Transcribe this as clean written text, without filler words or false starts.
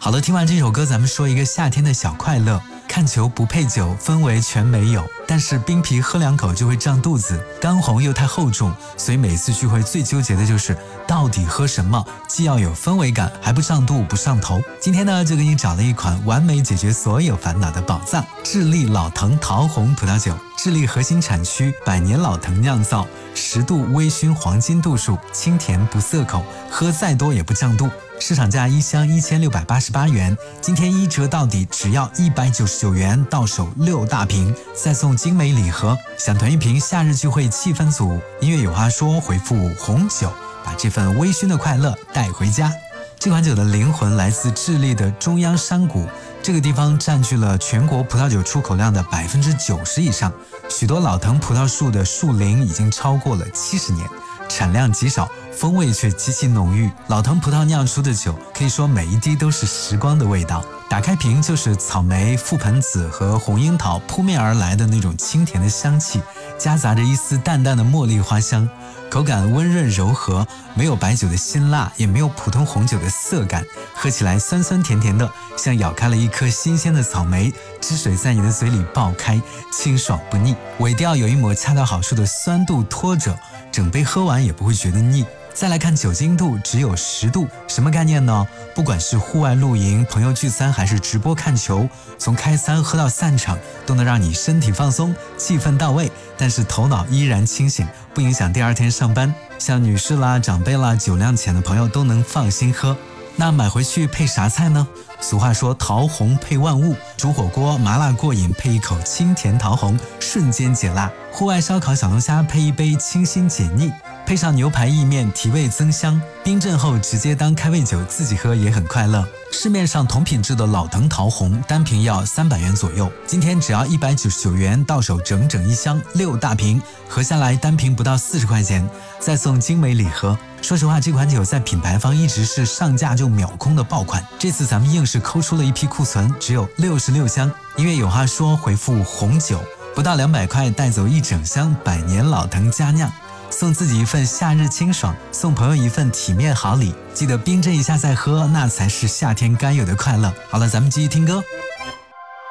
好了，听完这首歌，咱们说一个夏天的小快乐。看球不配酒，氛围全没有，但是冰啤喝2口就会胀肚子，干红又太厚重，所以每次聚会最纠结的就是到底喝什么，既要有氛围感，还不胀肚不上头。今天呢，就给你找了一款完美解决所有烦恼的宝藏——智利老藤桃红葡萄酒。智利核心产区100年老藤酿造，10度微醺黄金度数，清甜不涩口，喝再多也不胀肚。市场价1箱1688元，今天1折到底，只要199元，到手6大瓶，再送精美礼盒。想囤一瓶夏日聚会气氛组，音乐有话说，回复红酒，把这份微醺的快乐带回家。这款酒的灵魂来自智利的中央山谷，这个地方占据了全国葡萄酒出口量的90%以上，许多老藤葡萄树的树龄已经超过了70年，产量极少，风味却极其浓郁。老藤葡萄酿出的酒，可以说每一滴都是时光的味道。打开瓶就是草莓、覆盆子和红樱桃扑面而来的那种清甜的香气，夹杂着一丝淡淡的茉莉花香，口感温润柔和，没有白酒的辛辣，也没有普通红酒的涩感，喝起来酸酸甜甜的，像咬开了一颗新鲜的草莓，汁水在你的嘴里爆开，清爽不腻。尾调有一抹恰到好处的酸度拖着，整杯喝完也不会觉得腻。再来看酒精度，只有10度，什么概念呢？不管是户外露营、朋友聚餐，还是直播看球，从开餐喝到散场，都能让你身体放松，气氛到位，但是头脑依然清醒，不影响第2天上班。像女士啦、长辈啦、酒量浅的朋友都能放心喝。那买回去配啥菜呢？俗话说桃红配万物，煮火锅麻辣过瘾，配一口清甜桃红，瞬间解辣；户外烧烤小龙虾配一杯清新解腻，配上牛排意面提味增香，冰镇后直接当开胃酒自己喝也很快乐。市面上同品质的老藤桃红单瓶要300元左右，今天只要199元，到手整整1箱6大瓶，合下来单瓶不到40块钱，再送精美礼盒。说实话，这款酒在品牌方一直是上架就秒空的爆款，这次咱们硬是抠出了一批库存，只有66箱。音乐有话说，回复红酒，不到200块带走1整箱100年老藤佳酿，送自己一份夏日清爽，送朋友一份体面好礼。记得冰镇一下再喝，那才是夏天该有的快乐。好了，咱们继续听歌。